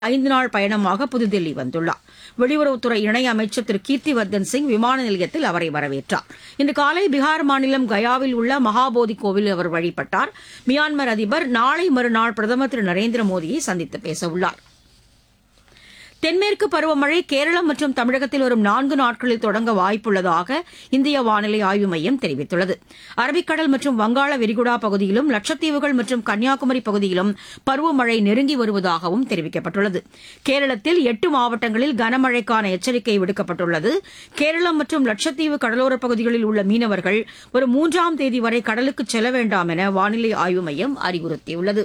5 நாள் பயணமாக புதுதில்லி வந்துள்ளார். வெளியுறவுத்துறை இணையமைச்சர் திரு கீர்த்திவர்தன் சிங் விமான நிலையத்தில் அவரை வரவேற்றார். இன்று காலை பீகார் மாநிலம் கயாவில் உள்ள மகாபோதி கோவிலில் அவர் வழிபட்டார். மியான்மர் அதிபர் நாளை மறுநாள் பிரதமர் திரு நரேந்திர மோடியை சந்தித்து பேசவுள்ளார். தென்மேற்கு பருவமழை கேரளம் மற்றும் தமிழகத்தில் வரும் 4 நாட்களில் தொடங்க வாய்ப்புள்ளதாக இந்திய வானிலை ஆய்வு மையம் தெரிவித்துள்ளது. அரபிக்கடல் மற்றும் வங்காள விரிகுடா பகுதியிலும் லட்சத்தீவுகள் மற்றும் கன்னியாகுமரி பகுதியிலும் பருவமழை நெருங்கி வருவதாகவும் தெரிவிக்கப்பட்டுள்ளது. கேரளத்தில் 8 மாவட்டங்களில் கனமழைக்கான எச்சரிக்கை விடுக்கப்பட்டுள்ளது. கேரளம் மற்றும் லட்சத்தீவு கடலோரப் பகுதிகளில் உள்ள மீனவர்கள் வரும் 3ஆம் தேதி வரை கடலுக்கு செல்ல வேண்டாம் என வானிலை ஆய்வு மையம் அறிவுறுத்தியுள்ளது.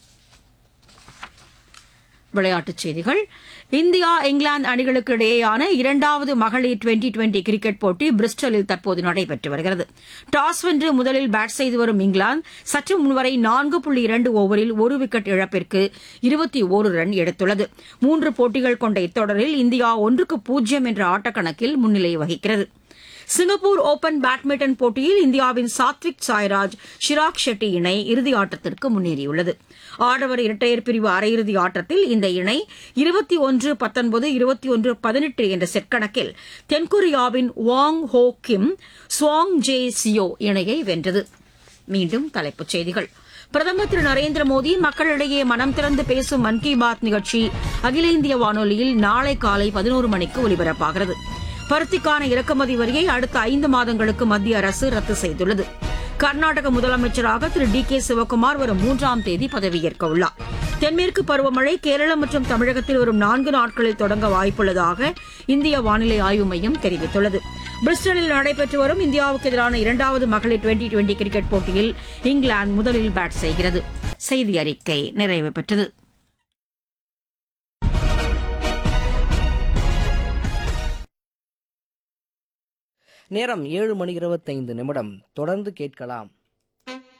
விளையாட்டுச் செய்திகள். இந்தியா இங்கிலாந்து அணிகளுக்கு இடையேயான 2வது மகளிர் டுவெண்டி கிரிக்கெட் போட்டி பிரிஸ்டலில் தற்போது நடைபெற்று வருகிறது. டாஸ் வென்று முதலில் பேட் செய்து வரும் இங்கிலாந்து சற்று முன்வரை 4.2 ஓவரில் 1 விக்கெட் இழப்பிற்கு 21 ரன் எடுத்துள்ளது. 3 போட்டிகள் கொண்ட இத்தொடரில் இந்தியா 1-0 என்ற ஆட்டக்கணக்கில் முன்னிலை வகிக்கிறது. சிங்கப்பூர் ஓபன் பேட்மிண்டன் போட்டியில் இந்தியாவின் சாத்விக் சாய்ராஜ் ஷிராக் ஷெட்டி இணை இறுதியாட்டத்திற்கு முன்னேறியுள்ளது. ஆடவர் இரட்டையர் பிரிவு அரையிறுதி ஆட்டத்தில் இந்த இணை 21-19, 21-18 என்ற செட் கணக்கில் தென்கொரியாவின் வாங் ஹோ கிம், ஸ்வாங் ஜே சியோ இணையை வென்றது. மீண்டும் தலைப்புச் செய்திகள். பிரதமர் திரு நரேந்திர மோடி மக்களிடையே மனம் திறந்து பேசும் மன் கி பாத் நிகழ்ச்சி அகில இந்திய வானொலியில் நாளை காலை 11 மணிக்கு ஒலிபரப்பாகிறது. பருத்திக்கான இறக்குமதி வரியை அடுத்த 5 மாதங்களுக்கு மத்திய அரசு ரத்து செய்துள்ளது. கர்நாடக முதலமைச்சராக திரு டி.கே. சிவக்குமார் வரும் 3ஆம் தேதி பதவியேற்க உள்ளார். தென்மேற்கு பருவமழை கேரளம் மற்றும் தமிழகத்தில் வரும் 4 நாட்களில் தொடங்க வாய்ப்புள்ளதாக இந்திய வானிலை ஆய்வு மையம் தெரிவித்துள்ளது. பிரிஸ்டலில் நடைபெற்று வரும் இந்தியாவுக்கு எதிரான 2வது மகளிர் டுவெண்டி கிரிக்கெட் போட்டியில் இங்கிலாந்து முதலில் பேட் செய்கிறது. செய்தி அறிக்கை நிறைவு பெற்றது. நேரம் 7:25. தொடர்ந்து கேட்கலாம்